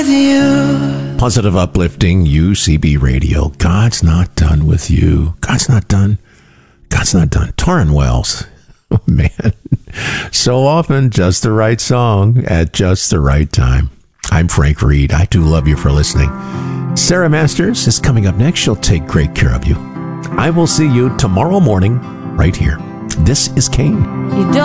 with you. Positive, uplifting UCB Radio. God's not done with you. God's not done. God's not done. Torrin Wells. Oh, man. So often, just the right song at just the right time. I'm Frank Reed. I do love you for listening. Sarah Masters is coming up next. She'll take great care of you. I will see you tomorrow morning right here. This is Kane. You don't